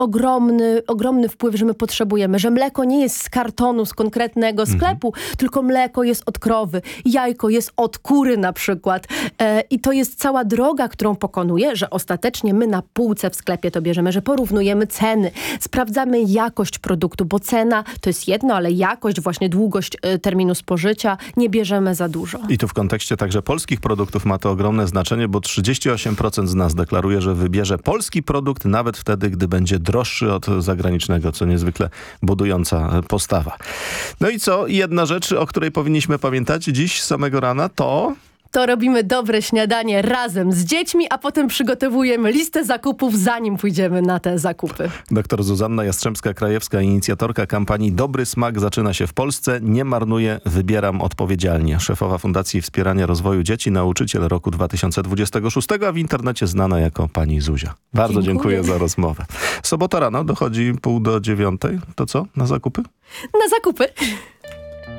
ogromny wpływ, że my potrzebujemy, że mleko nie jest z kartonu, z konkretnego sklepu, tylko mleko jest od krowy, jajko jest od kury na przykład. I to jest cała droga, którą pokonuje, że ostatecznie my na półce w sklepie to bierzemy, że porównujemy ceny, sprawdzamy jakość produktu, bo cena to jest jedno, ale jakość, właśnie długość terminu spożycia, nie bierzemy za dużo. I tu w kontekście także polskich produktów ma to ogromne znaczenie, bo 38% z nas deklaruje, że wybierze polski produkt nawet wtedy, gdy będzie droższy od zagranicznego, co niezwykle budująca postawa. No i co? Jedna rzecz, o której powinniśmy pamiętać dziś z samego rana, to robimy dobre śniadanie razem z dziećmi, a potem przygotowujemy listę zakupów, zanim pójdziemy na te zakupy. Doktor Zuzanna Jastrzębska-Krajewska, inicjatorka kampanii Dobry Smak zaczyna się w Polsce. Nie marnuję, wybieram odpowiedzialnie. Szefowa Fundacji Wspierania Rozwoju Dzieci, nauczyciel roku 2026, a w internecie znana jako pani Zuzia. Bardzo dziękuję za rozmowę. Sobota rano dochodzi 8:30. To co? Na zakupy? Na zakupy.